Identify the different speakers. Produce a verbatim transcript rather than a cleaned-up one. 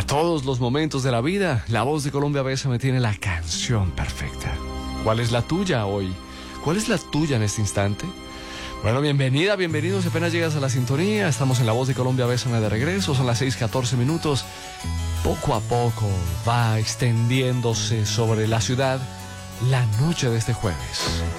Speaker 1: todos los momentos de la vida, La Voz de Colombia Bésame tiene la canción perfecta. ¿Cuál es la tuya hoy? ¿Cuál es la tuya en este instante? Bueno, bienvenida, bienvenidos. Apenas llegas a la sintonía. Estamos en La Voz de Colombia Bésame de regreso. Son las seis catorce minutos. Poco a poco va extendiéndose sobre la ciudad la noche de este jueves.